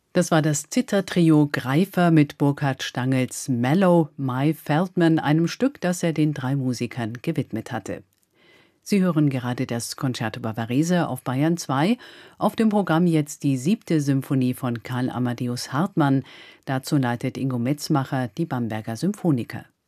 Das war das Zithertrio Greifer mit Burkhard Stangls Mellow My Feldman, einem Stück, das er den 3 Musikern gewidmet hatte. Sie hören gerade das Concerto Bavarese auf Bayern 2. Auf dem Programm jetzt die 7. Symphonie von Karl Amadeus Hartmann. Dazu leitet Ingo Metzmacher die Bamberger Symphoniker.